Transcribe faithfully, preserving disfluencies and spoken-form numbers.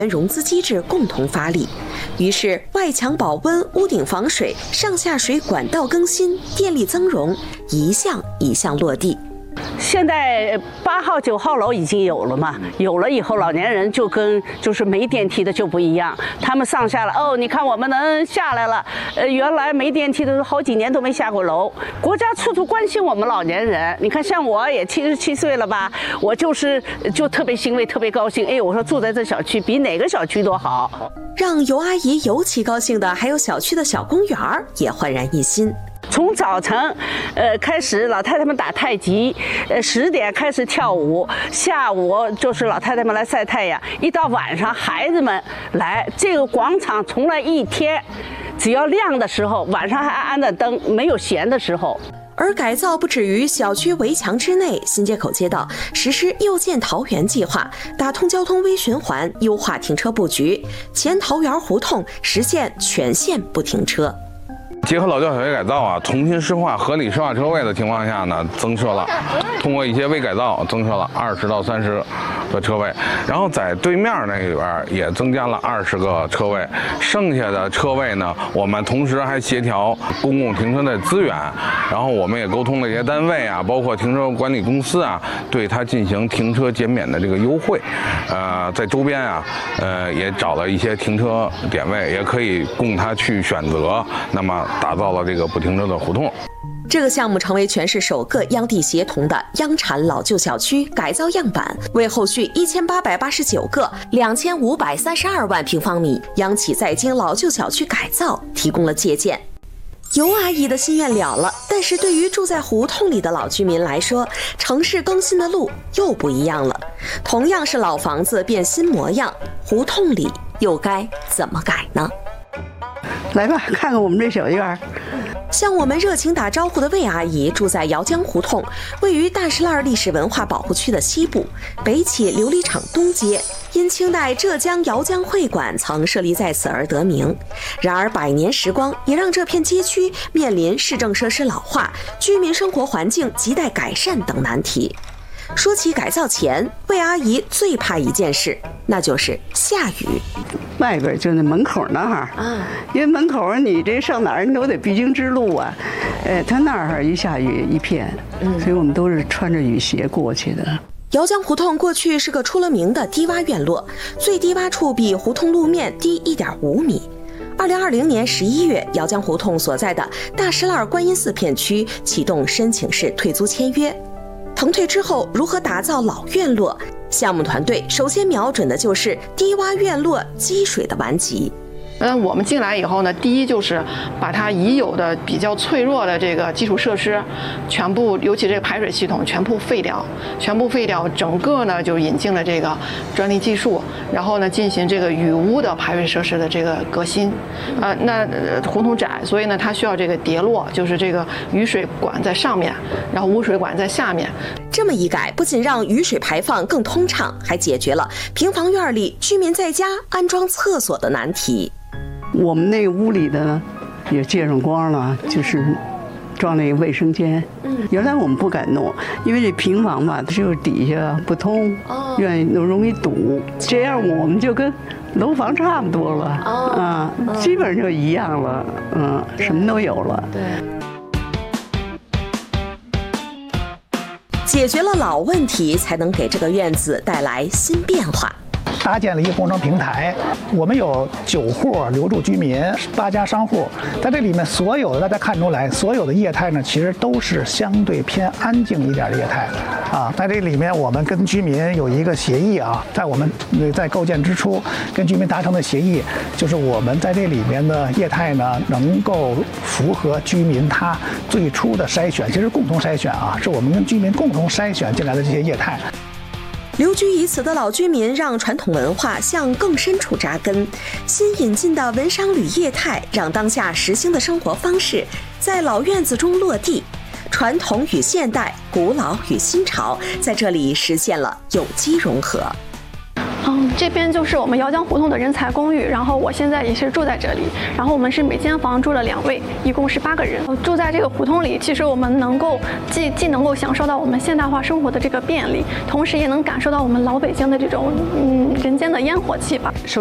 融资机制共同发力，于是外墙保温、屋顶防水、上下水管道更新、电力增容，一项一项落地。 现在八号、九号楼已经有了嘛，有了以后，老年人就跟就是没电梯的就不一样，他们上下了哦，你看我们能下来了，呃，原来没电梯的是好几年都没下过楼。国家处处关心我们老年人，你看像我也七十七岁了吧，我就是就特别欣慰、特别高兴。哎，我说住在这小区比哪个小区都好。 让尤阿姨尤其高兴的还有小区的小公园也焕然一新。 从早晨，呃开始老太太们打太极，呃十点开始跳舞，下午就是老太太们来晒太阳，一到晚上孩子们来，这个广场从来一天，只要亮的时候，晚上还安着灯，没有闲的时候。 而改造不止于小区围墙之内，新街口街道实施又建桃园计划，打通交通微循环，优化停车布局，前桃园胡同实现全线不停车。 结合老旧小区改造啊，重新施划合理施划车位的情况下呢，增设了，通过一些微改造增设了二十到三十个车位，然后在对面那里边也增加了二十个车位，剩下的车位呢，我们同时还协调公共停车的资源，然后我们也沟通了一些单位啊，包括停车管理公司啊，对它进行停车减免的这个优惠，呃，在周边啊，呃，也找了一些停车点位，也可以供他去选择，那么打造了这个不停车的胡同。 这个项目成为全市首个央地协同的央产老旧小区改造样板，为后续一千八百八十九个两千五百三十二万平方米央企在京老旧小区改造提供了借鉴。尤阿姨的心愿了了，但是对于住在胡同里的老居民来说，城市更新的路又不一样了。同样是老房子变新模样，胡同里又该怎么改呢？ 来吧，看看我们这小院儿。 向我们热情打招呼的魏阿姨住在姚江胡同，位于大石栏历史文化保护区的西部，北起琉璃厂东街，因清代浙江姚江会馆曾设立在此而得名。然而百年时光也让这片街区面临市政设施老化、居民生活环境亟待改善等难题。说起改造前，魏阿姨最怕一件事，那就是下雨。 外边就那门口那儿啊，因为门口你这上哪儿你都得必经之路啊，哎，他那儿一下雨一片，所以我们都是穿着雨鞋过去的。 姚江胡同过去是个出了名的低洼院落，最低洼处比胡同路面低 一点五米。二零二零年十一月，姚江胡同所在的大石栏观音寺片区启动申请式退租签约。腾退之后，如何打造老院落？项目团队首先瞄准的就是低洼院落积水的顽疾。 嗯，我们进来以后呢，第一就是把它已有的比较脆弱的这个基础设施，全部，尤其这个排水系统全部废掉，全部废掉，整个呢就引进了这个专利技术，然后呢进行这个雨污的排水设施的这个革新。呃，那胡同窄，所以呢它需要这个叠落，就是这个雨水管在上面，然后污水管在下面。 这么一改，不仅让雨水排放更通畅，还解决了平房院里居民在家安装厕所的难题。 我们那个屋里的也借上光了，就是装那个卫生间。原来我们不敢弄，因为这平房嘛，它就是底下不通，愿意容易堵，这样我们就跟楼房差不多了啊，基本上就一样了，嗯，什么都有了。对。 解决了老问题，才能给这个院子带来新变化。 搭建了一个工程平台，我们有九户留住居民，八家商户，在这里面所有的大家看出来，所有的业态呢，其实都是相对偏安静一点的业态，啊，在这里面我们跟居民有一个协议啊，在我们在构建之初跟居民达成的协议，就是我们在这里面的业态呢，能够符合居民他最初的筛选，其实共同筛选啊，是我们跟居民共同筛选进来的这些业态。 留居于此的老居民让传统文化向更深处扎根，新引进的文商旅业态让当下时兴的生活方式在老院子中落地，传统与现代，古老与新潮在这里实现了有机融合。 嗯，这边就是我们姚江胡同的人才公寓，然后我现在也是住在这里，然后我们是每间房住了两位，一共是八个人。住在这个胡同里，其实我们能够既既能够享受到我们现代化生活的这个便利，同时也能感受到我们老北京的这种嗯人间的烟火气吧。